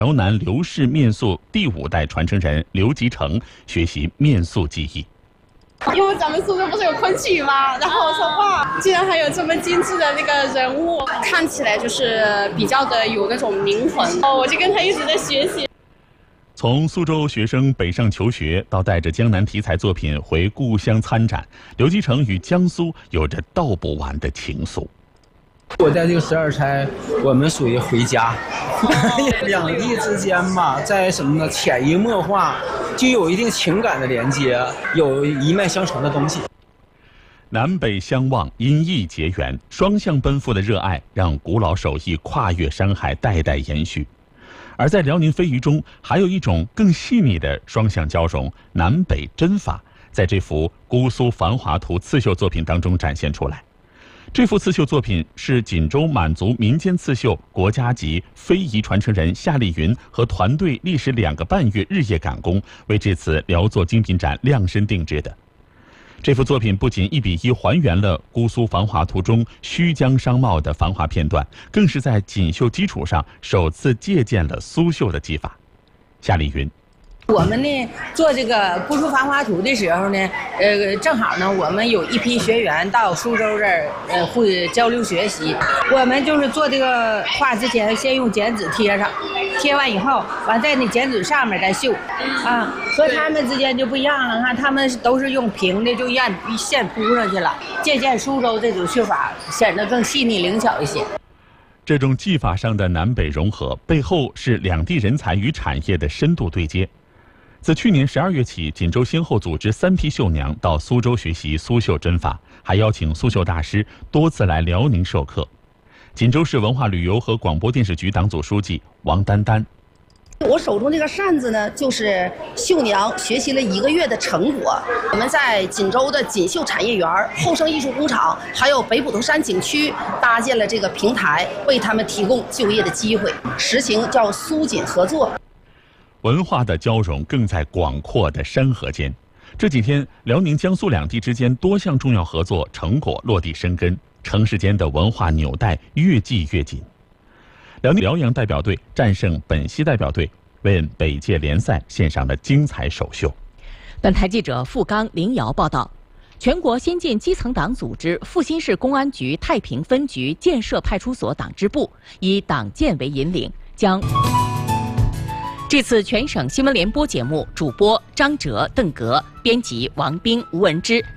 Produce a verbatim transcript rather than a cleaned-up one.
辽南刘氏面塑第五代传承人刘吉成学习面塑技艺。 因为咱们苏州不是有昆曲吗？然后我说哇，竟然还有这么精致的那个人物，看起来就是比较的有那种灵魂。哦，我就跟他一直在学习。 从苏州学生北上求学，到带着江南题材作品回故乡参展，刘吉成与江苏有着道不完的情愫。 我在这个十二钗，我们属于回家，两地之间嘛，在什么呢？潜移默化，就有一定情感的连接，有一脉相承的东西。 南北相望，因艺结缘，双向奔赴的热爱让古老手艺跨越山海，代代延续。而在辽宁飞鱼中，还有一种更细腻的双向交融——南北针法，在这幅《姑苏繁华图》刺绣作品当中展现出来。这幅刺绣作品是锦州满族民间刺绣国家级非遗传承人夏丽云和团队历时两个半月日夜赶工，为这次辽作精品展量身定制的。这幅作品不仅一比一还原了《姑苏繁华图》中虚江商贸的繁华片段，更是在锦绣基础上首次借鉴了苏绣的技法。夏丽云。 我们呢做这个《姑苏繁华图》的时候呢，呃，正好呢，我们有一批学员到苏州这儿，呃，会交流学习。我们就是做这个画之前，先用剪纸贴上，贴完以后，完在那剪纸上面再绣，啊，和他们之间就不一样了。看他们都是用平的，就按线铺上去了。借鉴苏州这种绣法，显得更细腻灵巧一些。 这种技法上的南北融合，背后是两地人才与产业的深度对接。自去年十二月起，锦州先后组织三批绣娘到苏州学习苏绣针法，还邀请苏绣大师多次来辽宁授课。锦州市文化旅游和广播电视局党组书记王丹丹。 我手中这个扇子呢，就是绣娘学习了一个月的成果。我们在锦州的锦绣产业园、后生艺术工厂，还有北普陀山景区搭建了这个平台，为他们提供就业的机会，实行叫苏锦合作。 文化的交融更在广阔的山河间。这几天，辽宁、江苏两地之间多项重要合作成果落地生根，城市间的文化纽带越系越紧。辽宁辽阳代表队战胜本溪代表队，为北届联赛献上了精彩首秀。 本台记者付刚、林瑶报道。全国先进基层党组织阜新市公安局太平分局建设派出所党支部以党建为引领，将这次全省新闻联播节目主播张哲、邓格，编辑王斌、吴文之。